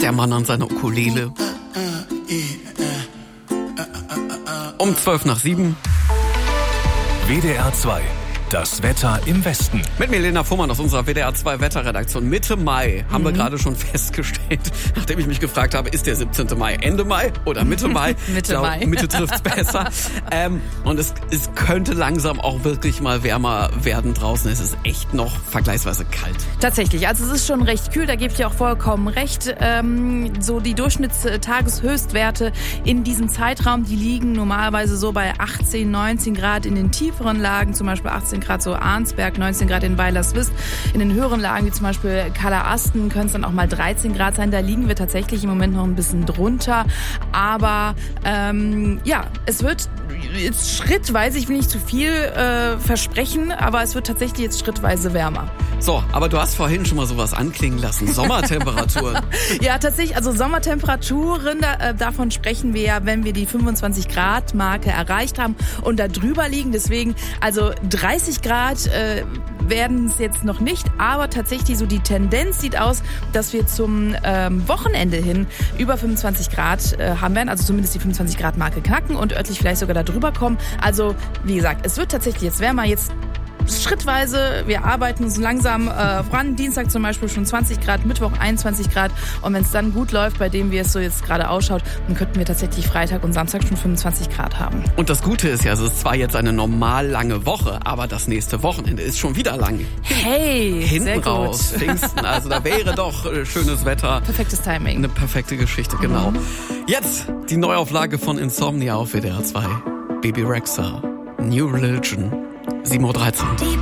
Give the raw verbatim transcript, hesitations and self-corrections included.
Der Mann an seiner Ukulele. Um zwölf nach sieben. W D R zwei. Das Wetter im Westen. Mit Milena Fuhrmann aus unserer W D R zwei Wetterredaktion. Mitte Mai haben mhm. wir gerade schon festgestellt, nachdem ich mich gefragt habe, ist der siebzehnte Mai Ende Mai oder Mitte Mai? Mitte glaub, Mai. Mitte trifft's besser. ähm, und es, es könnte langsam auch wirklich mal wärmer werden draußen. Es ist echt noch vergleichsweise kalt. Tatsächlich, also es ist schon recht kühl, da gebe ich dir auch vollkommen recht. Ähm, so die Durchschnittstageshöchstwerte in diesem Zeitraum, die liegen normalerweise so bei achtzehn, neunzehn Grad in den tieferen Lagen, zum Beispiel achtzehn Grad so Arnsberg, neunzehn Grad in Weilerswist. In den höheren Lagen, wie zum Beispiel Kallerasten, können es dann auch mal dreizehn Grad sein. Da liegen wir tatsächlich im Moment noch ein bisschen drunter. Aber ähm, ja, es wird jetzt schrittweise, ich will nicht zu viel äh, versprechen, aber es wird tatsächlich jetzt schrittweise wärmer. So, aber du hast vorhin schon mal sowas anklingen lassen. Sommertemperaturen. Ja, tatsächlich, also Sommertemperaturen, da, äh, davon sprechen wir ja, wenn wir die fünfundzwanzig Grad Marke erreicht haben und da drüber liegen. Deswegen, also dreißig Grad äh, werden es jetzt noch nicht, aber tatsächlich so die Tendenz sieht aus, dass wir zum ähm, Wochenende hin über fünfundzwanzig Grad äh, haben werden, also zumindest die fünfundzwanzig Grad Marke knacken und örtlich vielleicht sogar da drüber kommen. Also, wie gesagt, es wird tatsächlich jetzt wärmer, jetzt schrittweise, wir arbeiten uns langsam äh, voran. Dienstag zum Beispiel schon zwanzig Grad, Mittwoch einundzwanzig Grad. Und wenn es dann gut läuft, bei dem wie es so jetzt gerade ausschaut, dann könnten wir tatsächlich Freitag und Samstag schon fünfundzwanzig Grad haben. Und das Gute ist ja, es ist zwar jetzt eine normal lange Woche, aber das nächste Wochenende ist schon wieder lang. Hey, Hinten sehr gut. raus, Pfingsten, also da wäre doch äh, schönes Wetter. Perfektes Timing. Eine perfekte Geschichte, genau. Mhm. Jetzt die Neuauflage von Insomnia auf W D R zwei. Bebe Rexha, New Religion, sieben Uhr dreizehn.